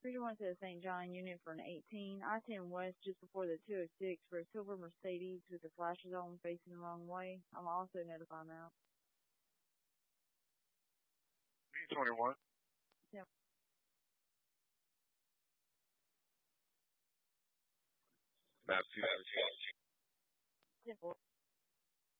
31 to the St. John unit for an 18. I-10 West just before the 206 for a silver Mercedes with the flashes on facing the wrong way. I'm also notifying out. B21. Yep. Map 2. 10-4.